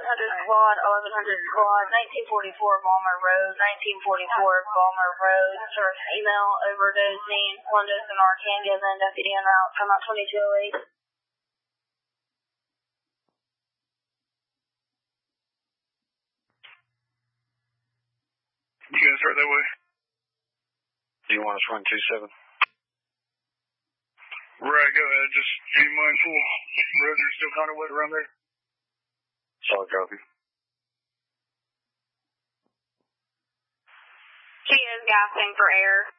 squad, 1100 squad, 1944 Balmer Road, 1944 Balmer Road. Source email overdose name, London and Arcangel, then deputy en route from out 2208. You gonna start that way? Do you want to swing 27? Right, go ahead. Just be mindful. Roads are still kind of wet around there. Solid copy. She is gasping for air.